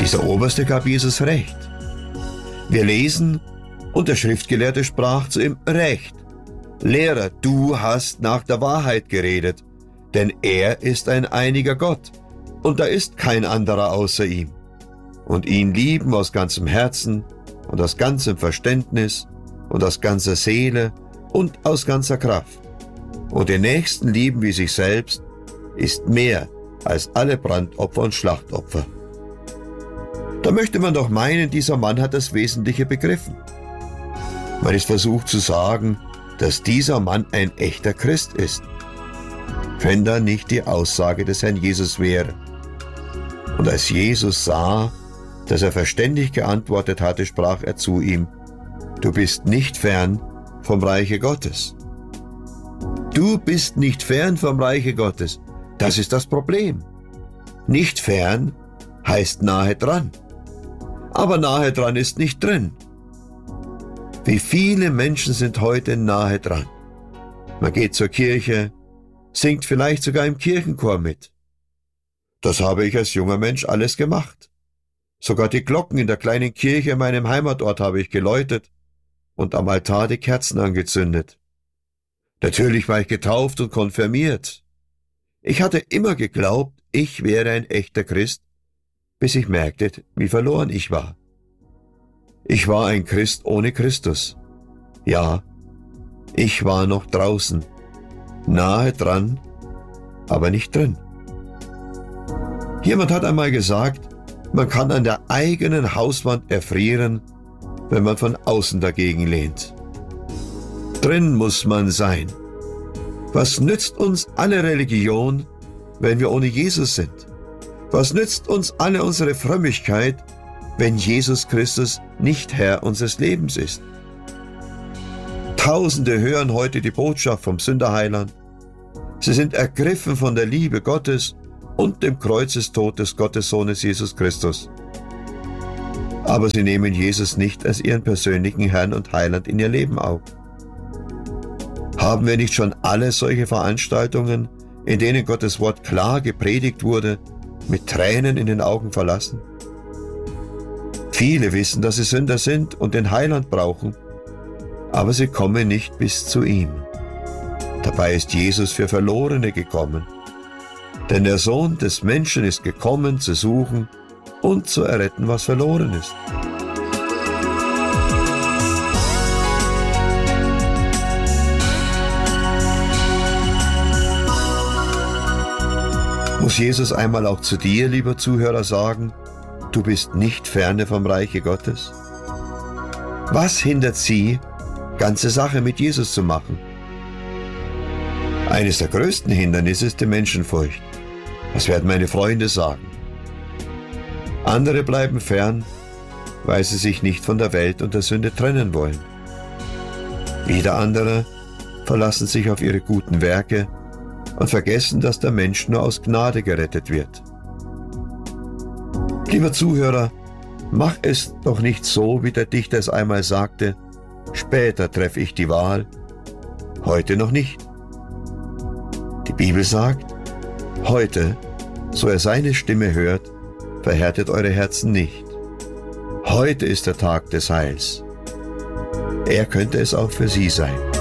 Dieser Oberste gab Jesus recht. Wir lesen, und der Schriftgelehrte sprach zu ihm: Recht, Lehrer, du hast nach der Wahrheit geredet, denn er ist ein einiger Gott, und da ist kein anderer außer ihm. Und ihn lieben aus ganzem Herzen und aus ganzem Verständnis und aus ganzer Seele und aus ganzer Kraft. Und den Nächsten lieben wie sich selbst ist mehr als alle Brandopfer und Schlachtopfer. Da möchte man doch meinen, dieser Mann hat das Wesentliche begriffen. Man ist versucht zu sagen, dass dieser Mann ein echter Christ ist, wenn da nicht die Aussage des Herrn Jesus wäre. Und als Jesus sah, dass er verständig geantwortet hatte, sprach er zu ihm: Du bist nicht fern vom Reiche Gottes. Du bist nicht fern vom Reiche Gottes. Das ist das Problem. Nicht fern heißt nahe dran. Aber nahe dran ist nicht drin. Wie viele Menschen sind heute nahe dran? Man geht zur Kirche, singt vielleicht sogar im Kirchenchor mit. Das habe ich als junger Mensch alles gemacht. Sogar die Glocken in der kleinen Kirche in meinem Heimatort habe ich geläutet und am Altar die Kerzen angezündet. Natürlich war ich getauft und konfirmiert. Ich hatte immer geglaubt, ich wäre ein echter Christ, bis ich merkte, wie verloren ich war. Ich war ein Christ ohne Christus. Ja, ich war noch draußen, nahe dran, aber nicht drin. Jemand hat einmal gesagt, man kann an der eigenen Hauswand erfrieren, wenn man von außen dagegen lehnt. Drin muss man sein. Was nützt uns alle Religion, wenn wir ohne Jesus sind? Was nützt uns alle unsere Frömmigkeit, wenn Jesus Christus nicht Herr unseres Lebens ist? Tausende hören heute die Botschaft vom Sünderheiland. Sie sind ergriffen von der Liebe Gottes und dem Kreuzestod des Gottessohnes Jesus Christus. Aber sie nehmen Jesus nicht als ihren persönlichen Herrn und Heiland in ihr Leben auf. Haben wir nicht schon alle solche Veranstaltungen, in denen Gottes Wort klar gepredigt wurde, mit Tränen in den Augen verlassen? Viele wissen, dass sie Sünder sind und den Heiland brauchen, aber sie kommen nicht bis zu ihm. Dabei ist Jesus für Verlorene gekommen, denn der Sohn des Menschen ist gekommen, zu suchen und zu erretten, was verloren ist. Muss Jesus einmal auch zu dir, lieber Zuhörer, sagen: Du bist nicht ferne vom Reiche Gottes? Was hindert sie, ganze Sache mit Jesus zu machen? Eines der größten Hindernisse ist die Menschenfurcht. Was werden meine Freunde sagen? Andere bleiben fern, weil sie sich nicht von der Welt und der Sünde trennen wollen. Wieder andere verlassen sich auf ihre guten Werke und vergessen, dass der Mensch nur aus Gnade gerettet wird. Lieber Zuhörer, mach es doch nicht so, wie der Dichter es einmal sagte: Später treffe ich die Wahl, heute noch nicht. Die Bibel sagt: Heute, so er seine Stimme hört, verhärtet eure Herzen nicht. Heute ist der Tag des Heils. Er könnte es auch für sie sein.